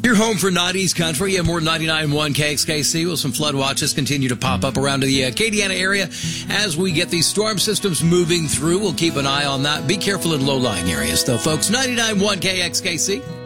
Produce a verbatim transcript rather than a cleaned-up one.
You're home for nineties country and more ninety-nine point one K X K C. Well, some flood watches continue to pop up around the uh, Acadiana area as we get these storm systems moving through. We'll keep an eye on that. Be careful in low-lying areas, though, folks. ninety-nine point one K X K C.